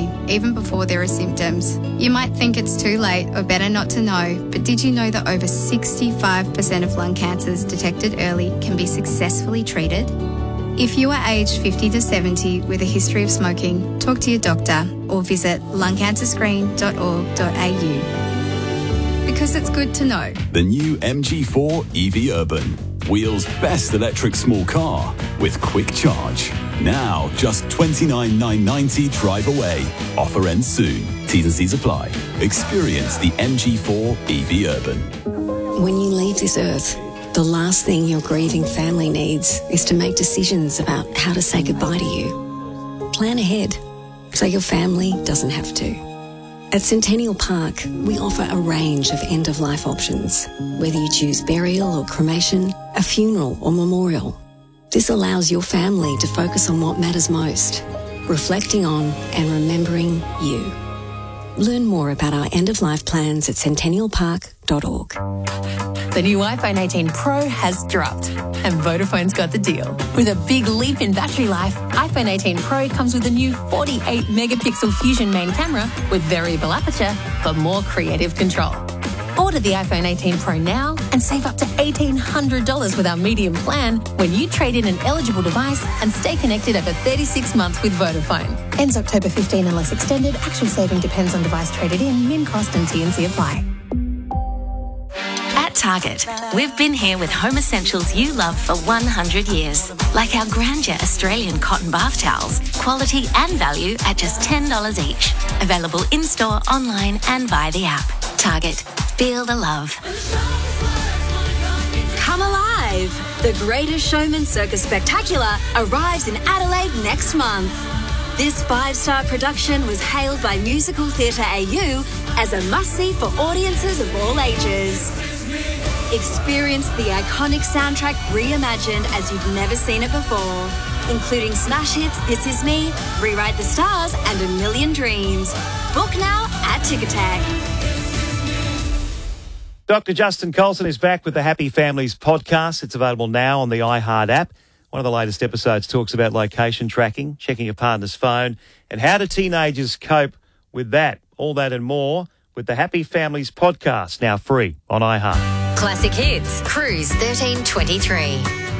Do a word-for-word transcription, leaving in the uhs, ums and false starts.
early, even before there are symptoms. You might think it's too late or better not to know, but did you know that over sixty-five percent of lung cancers detected early can be successfully treated? If you are aged fifty to seventy with a history of smoking, talk to your doctor or visit lung cancer screen dot org dot a u. Because it's good to know. The new M G four E V Urban. Wheels' best electric small car with quick charge. Now, just twenty-nine thousand nine hundred ninety drive away. Offer ends soon. T's and C's apply. Experience the M G four E V Urban. When you leave this earth, the last thing your grieving family needs is to make decisions about how to say goodbye to you. Plan ahead so your family doesn't have to. At Centennial Park, we offer a range of end-of-life options, whether you choose burial or cremation, a funeral or memorial. This allows your family to focus on what matters most, reflecting on and remembering you. Learn more about our end-of-life plans at centennial park dot org. The new iPhone eighteen Pro has dropped, and Vodafone's got the deal. With a big leap in battery life, iPhone eighteen Pro comes with a new forty-eight megapixel Fusion main camera with variable aperture for more creative control. Order the iPhone eighteen Pro now and save up to eighteen hundred dollars with our medium plan when you trade in an eligible device and stay connected over thirty-six months with Vodafone. Ends October fifteenth unless extended. Actual saving depends on device traded in. Min cost and T and C apply. At Target, we've been here with home essentials you love for one hundred years, like our Grandeur Australian cotton bath towels, quality and value at just ten dollars each. Available in-store, online and via the app. Target, feel the love. Come alive! The Greatest Showman Circus Spectacular arrives in Adelaide next month. This five-star production was hailed by Musical Theatre A U as a must-see for audiences of all ages. Experience the iconic soundtrack reimagined as you've never seen it before, including smash hits This Is Me, Rewrite the Stars and A Million Dreams. Book now at Ticketek. Doctor Justin Colson is back with the Happy Families podcast. It's available now on the iHeart app. One of the latest episodes talks about location tracking, checking your partner's phone, and how do teenagers cope with that. All that and more with the Happy Families podcast, now free on iHeart. Classic Hits, Cruise thirteen twenty-three.